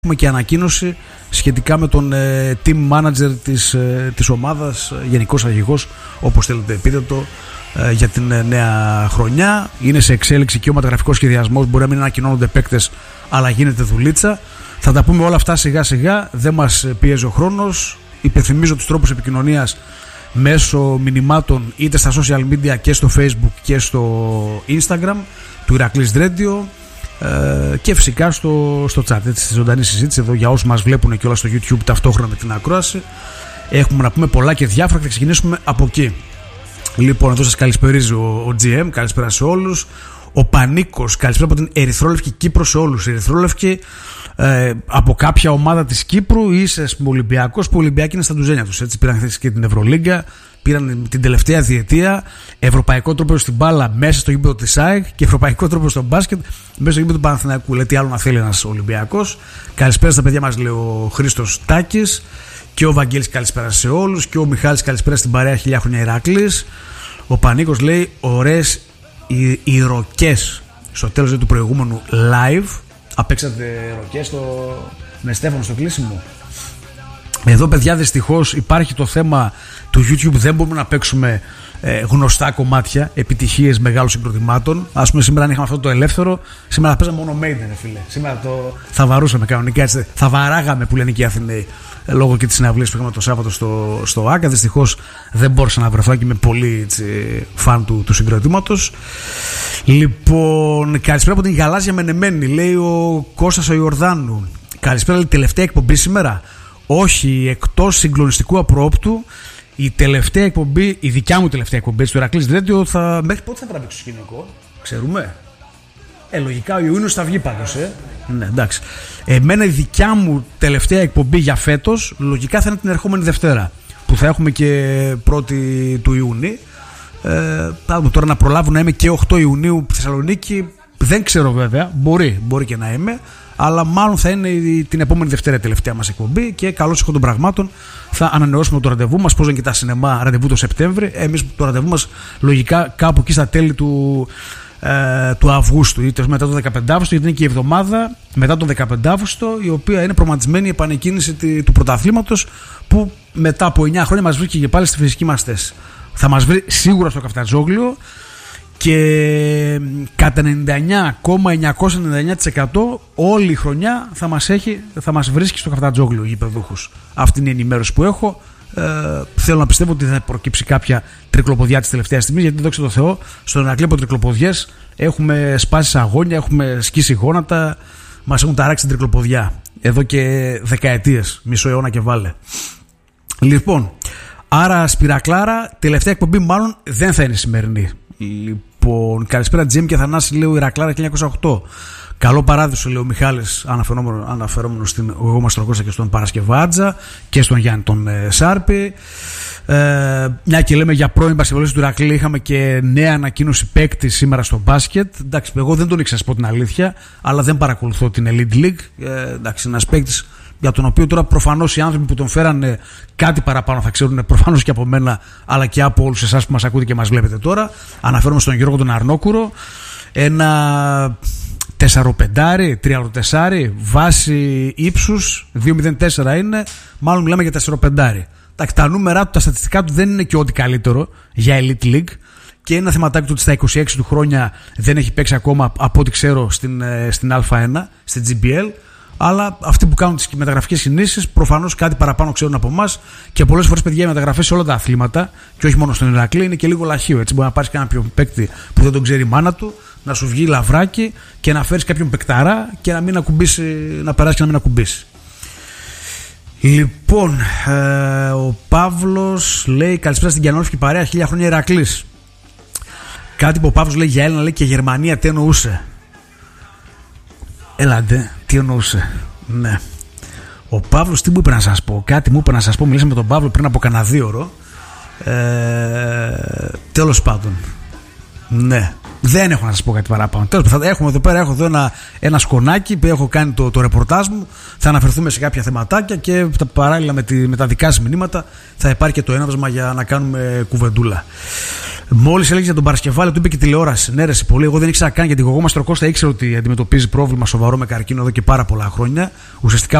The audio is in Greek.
Έχουμε και ανακοίνωση σχετικά με τον team manager της ομάδας, γενικός αρχηγός, όπως θέλετε πείτε το, για την νέα χρονιά. Είναι σε εξέλιξη και ο ματογραφικός σχεδιασμός. Μπορεί να μην ανακοινώνονται παίκτες, αλλά γίνεται δουλίτσα. Θα τα πούμε όλα αυτά σιγά σιγά. Δεν μας πιέζει ο χρόνος. Υπενθυμίζω τους τρόπους επικοινωνίας μέσω μηνυμάτων είτε στα social media και στο Facebook και στο Instagram του Ηρακλής Radio. Και φυσικά στο chat, έτσι, στη ζωντανή συζήτηση εδώ για όσους μας βλέπουν και όλα στο YouTube ταυτόχρονα με την ακρόαση. Έχουμε να πούμε πολλά και διάφορα και θα ξεκινήσουμε από εκεί. Λοιπόν, εδώ σας καλησπερίζει ο GM, καλησπέρα σε όλους. Ο Πανίκος, καλησπέρα από την Ερυθρόλευκη Κύπρο σε όλους. Η Ερυθρόλευκη από κάποια ομάδα της Κύπρου ή είσαι Ολυμπιακός, που Ολυμπιακοί είναι στα ντουζένια τους. Έτσι, πήραν χθες και την Ευρωλίγκα, πήραν την τελευταία διετία ευρωπαϊκό τρόπο στην μπάλα μέσα στο γήπεδο της ΑΕΚ και ευρωπαϊκό τρόπο στο μπάσκετ μέσα στο γήπεδο του Παναθηναϊκού. Λέει τι άλλο να θέλει ένας Ολυμπιακός. Καλησπέρα στα παιδιά μας, λέει ο Χρήστος Τάκης. Και ο Βαγγέλης καλησπέρα σε όλους. Και ο Μιχάλης καλησπέρα στην παρέα, 1000 χρόνια Ηράκλης. Ο Πανίκος λέει ωραίες οι ροκές στο τέλος του προηγούμενου live. Απέξατε ροκές με Στέφανο στο κλείσιμο. Εδώ παιδιά δυστυχώς υπάρχει το θέμα του YouTube. Δεν μπορούμε να παίξουμε γνωστά κομμάτια, επιτυχίες μεγάλων συγκροτημάτων. Ας πούμε σήμερα αν είχαμε αυτό το ελεύθερο, σήμερα θα παίζαμε μόνο Maiden, φίλε. Σήμερα θα βαρούσαμε κανονικά, έτσι, θα βαράγαμε που λένε και οι Αθηναίοι, λόγω και της συναυλίας που είχαμε το Σάββατο στο ΆΚΑ. Δυστυχώς δεν μπόρεσα να βρεθώ και είμαι πολύ φαν του συγκροτήματος. Λοιπόν, καλησπέρα από την Γαλάζια Μενεμένη, λέει ο Κώστας ο Ιορδάνου. Καλησπέρα, λέει, τελευταία εκπομπή σήμερα. Όχι, εκτός συγκλονιστικού απρόπτου, η τελευταία εκπομπή, η δικιά μου τελευταία εκπομπή του Ηρακλής Radio μέχρι πότε θα τραβήξει το σκηνικό, ξέρουμε. Λογικά ο Ιούνιος θα βγει πάντως, Ναι, εντάξει. Εμένα η δικιά μου τελευταία εκπομπή για φέτος, λογικά θα είναι την ερχόμενη Δευτέρα, που θα έχουμε και 1η του Ιούνιου. Θα δούμε τώρα να προλάβω να είμαι και 8 Ιουνίου Θεσσαλονίκη. Δεν ξέρω βέβαια, μπορεί και να είμαι. Αλλά μάλλον θα είναι την επόμενη Δευτέρα τελευταία μας εκπομπή και καλώς έχω των πραγμάτων θα ανανεώσουμε το ραντεβού μας. Πώς είναι και τα σινεμά ραντεβού το Σεπτέμβρη. Εμείς το ραντεβού μας λογικά κάπου εκεί στα τέλη του Αυγούστου ή μετά το 15 Αύγουστο, γιατί είναι και η εβδομάδα μετά τον 15 Αύγουστο, η οποία είναι προγραμματισμένη η επανεκκίνηση του πρωταθλήματος, που μετά από 9 χρόνια μας βρίσκει και πάλι στη φυσική μας θέση. Θα μας βρει σίγουρα στο Καφτατζόγλιο. Και κατά 99,999% όλη η χρονιά θα μας βρίσκει στο Καφτατζόγλιο γηπεδούχους. Αυτή είναι η ενημέρωση που έχω. Θέλω να πιστεύω ότι θα προκύψει κάποια τρικλοποδιά της τελευταίας στιγμής, γιατί δόξα τω Θεώ στον Ηρακλή από τρικλοποδιές έχουμε σπάσει αγώνια, έχουμε σκίσει γόνατα, μας έχουν ταράξει την τρικλοποδιά εδώ και δεκαετίες, μισό αιώνα και βάλε. Λοιπόν, άρα Σπυρακλάρα, τελευταία εκπομπή μάλλον δεν θα είναι σημερινή. Λοιπόν, καλησπέρα Τζίμ και Θανάση, λέει ο Ηρακλάρα 1908. Καλό παράδεισο, λέει ο Μιχάλης, αναφερόμενο στην εγώ Μαστροκώστα και στον Παρασκευάτζα και στον Γιάννη τον Σάρπη. Μια και λέμε για πρώην μπασκετμπολίστη του Ηρακλή, είχαμε και νέα ανακοίνωση παίκτη σήμερα στο μπάσκετ. Εντάξει, εγώ δεν τον ήξερα, να πω την αλήθεια, αλλά δεν παρακολουθώ την Elite League. Εντάξει, ένας παίκτης για τον οποίο τώρα προφανώς οι άνθρωποι που τον φέρανε κάτι παραπάνω θα ξέρουν προφανώς και από μένα, αλλά και από όλους εσάς που μας ακούτε και μας βλέπετε τώρα. Αναφέρομαι στον Γιώργο τον Αρνόκουρο, ένα 4-5, 3-4, βάση ύψους 2-0-4 είναι, μάλλον μιλάμε για 4-5. Τα νούμερα του, τα στατιστικά του δεν είναι και ό,τι καλύτερο για Elite League, και είναι ένα θεματάκι του ότι στα 26 του χρόνια δεν έχει παίξει ακόμα, από ό,τι ξέρω, στην Α1, στην GBL. Αλλά αυτοί που κάνουν τις μεταγραφικές κινήσεις προφανώς κάτι παραπάνω ξέρουν από εμάς, και πολλές φορές, παιδιά, οι μεταγραφές σε όλα τα αθλήματα και όχι μόνο στον Ηρακλή είναι και λίγο λαχείο. Έτσι, μπορεί να πάρεις κάποιον παίκτη που δεν τον ξέρει η μάνα του, να σου βγει λαβράκι και να φέρεις κάποιον παικταρά και να μην ακουμπήσει, να περάσει και να μην ακουμπήσει. Λοιπόν, ο Παύλος λέει καλησπέρα στην Κιανόρφικη παρέα, 1000 χρόνια Ηρακλής. Κάτι που ο Παύλος λέει για Έλληνα, λέει και Γερμανία τι εννοούσε. Έλατε, τι εννοούσε. Ναι. Ο Παύλος τι μου είπε να σας πω. Κάτι μου είπε να σας πω. Μιλήσαμε με τον Παύλο πριν από κανένα 2 ώρο. Τέλος πάντων. Ναι. Δεν έχω να σας πω κάτι παραπάνω. Τέλος πάντων, έχω εδώ ένα σκονάκι που έχω κάνει το ρεπορτάζ μου. Θα αναφερθούμε σε κάποια θεματάκια και παράλληλα με τα δικά σας μηνύματα θα υπάρχει και το έναυσμα για να κάνουμε κουβεντούλα. Μόλις έλεγε για τον Παρασκευάλη, του είπε και τηλεόραση. Ναι, ρε, πολύ. Εγώ δεν ήξερα καν, γιατί εγώ Μαστροκώστα ήξερα ότι αντιμετωπίζει πρόβλημα σοβαρό με καρκίνο εδώ και πάρα πολλά χρόνια. Ουσιαστικά